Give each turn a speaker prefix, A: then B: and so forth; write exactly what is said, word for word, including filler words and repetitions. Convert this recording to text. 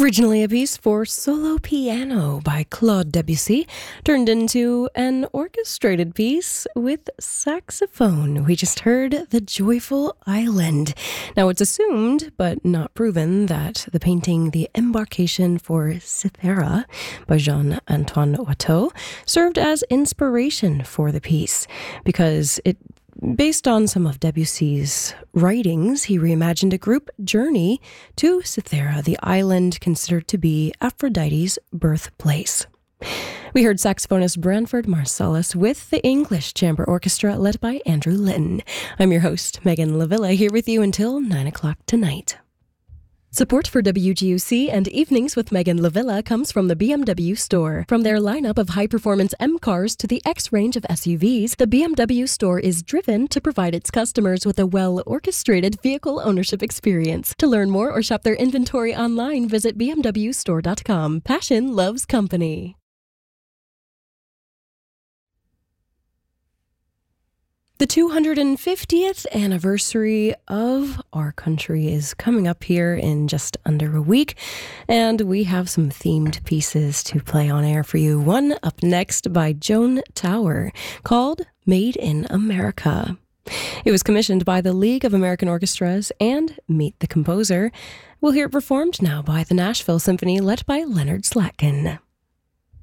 A: Originally a piece for solo piano by Claude Debussy, turned into an orchestrated piece with saxophone. We just heard The Joyful Island. Now, it's assumed, but not proven, that the painting The Embarcation for Cythera by Jean-Antoine Watteau served as inspiration for the piece, because it Based on some of Debussy's writings, he reimagined a group journey to Cythera, the island considered to be Aphrodite's birthplace. We heard saxophonist Branford Marsalis with the English Chamber Orchestra led by Andrew Litton. I'm your host, Megan Lavilla, here with you until nine o'clock tonight. Support for W G U C and Evenings with Megan Lavilla comes from the B M W store. From their lineup of high-performance M cars to the X range of S U Vs, the B M W store is driven to provide its customers with a well-orchestrated vehicle ownership experience. To learn more or shop their inventory online, visit b m w store dot com. Passion loves company. The two hundred fiftieth anniversary of our country is coming up here in just under a week, and we have some themed pieces to play on air for you. One up next by Joan Tower, called Made in America. It was commissioned by the League of American Orchestras and Meet the Composer. We'll hear it performed now by the Nashville Symphony, led by Leonard Slatkin.